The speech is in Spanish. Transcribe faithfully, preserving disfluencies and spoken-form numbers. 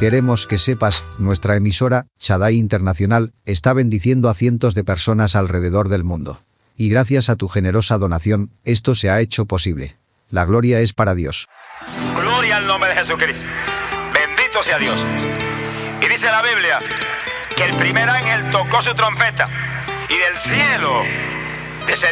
Queremos que sepas, nuestra emisora, Shaddai Internacional, está bendiciendo a cientos de personas alrededor del mundo. Y gracias a tu generosa donación, esto se ha hecho posible. La gloria es para Dios. Gloria al nombre de Jesucristo. Bendito sea Dios. Y dice la Biblia que el primer ángel tocó su trompeta y del cielo descendió